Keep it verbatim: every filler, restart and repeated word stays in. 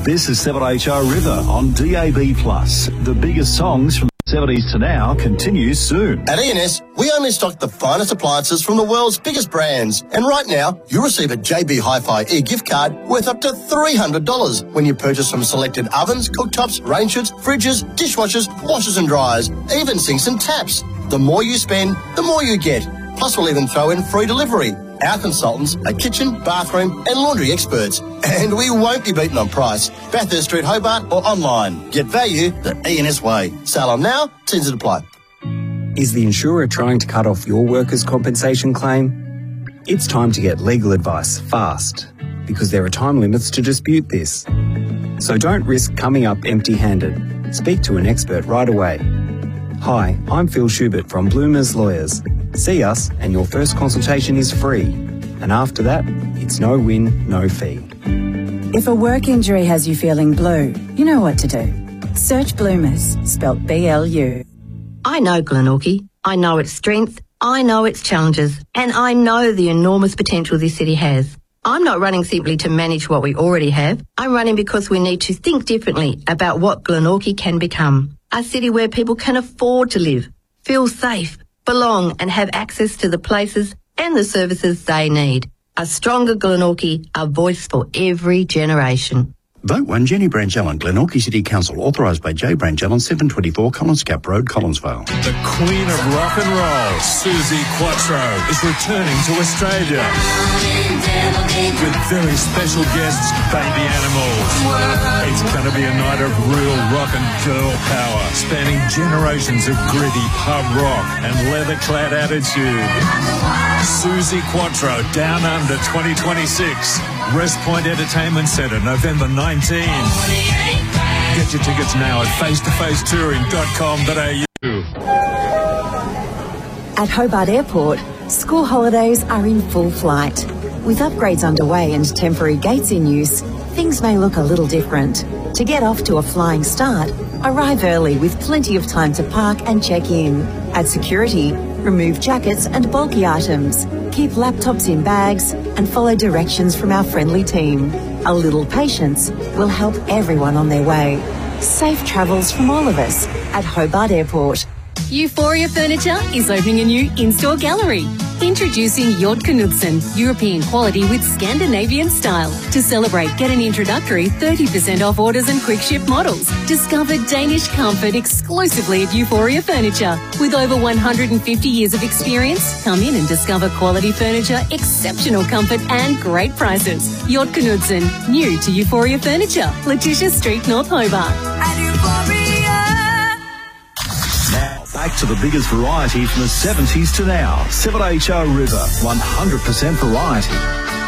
This is seven H R River on D A B plus. The biggest songs from the seventies to now continues soon. At E and S, we only stock the finest appliances from the world's biggest brands. And right now, you'll receive a J B Hi-Fi e-gift card worth up to three hundred dollars when you purchase from selected ovens, cooktops, range hoods, fridges, dishwashers, washers and dryers, even sinks and taps. The more you spend, the more you get. Plus, we'll even throw in free delivery. Our consultants are kitchen, bathroom and laundry experts. And we won't be beaten on price. Bathurst Street, Hobart or online. Get value the E and S way. Sale on now, tends to apply. Is the insurer trying to cut off your workers' compensation claim? It's time to get legal advice fast, because there are time limits to dispute this. So don't risk coming up empty-handed. Speak to an expert right away. Hi, I'm Phil Schubert from Bloomers Lawyers. See us and your first consultation is free. And after that, it's no win, no fee. If a work injury has you feeling blue, you know what to do. Search Bloomers, spelt B L U. I know Glenorchy. I know its strength. I know its challenges. And I know the enormous potential this city has. I'm not running simply to manage what we already have. I'm running because we need to think differently about what Glenorchy can become. A city where people can afford to live, feel safe, belong and have access to the places and the services they need. A stronger Glenorchy, a voice for every generation. Vote one Jenny Branch-Allen, Glenorchy City Council, authorised by J Branch-Allen, seven twenty-four Collins Cap Road, Collinsvale. The Queen of Rock and Roll, Suzi Quatro, is returning to Australia with very special guests, Baby Animals. It's going to be a night of real rock and girl power, spanning generations of gritty pub rock and leather-clad attitude. Suzi Quatro, Down Under twenty twenty-six, Rest Point Entertainment Centre, November nineteenth. Get your tickets now at face to face touring dot com dot a u. At Hobart Airport, school holidays are in full flight. With upgrades underway and temporary gates in use, things may look a little different. To get off to a flying start, arrive early with plenty of time to park and check in. At security, remove jackets and bulky items. Keep laptops in bags and follow directions from our friendly team. A little patience will help everyone on their way. Safe travels from all of us at Hobart Airport. Euphoria Furniture is opening a new in-store gallery. Introducing Jord Knudsen, European quality with Scandinavian style. To celebrate, get an introductory thirty percent off orders and quick ship models. Discover Danish comfort exclusively at Euphoria Furniture. With over one hundred fifty years of experience, come in and discover quality furniture, exceptional comfort and great prices. Jord Knudsen, new to Euphoria Furniture, Letitia Street, North Hobart. Now, back to the biggest variety from the seventies to now. seven H R River, one hundred percent variety.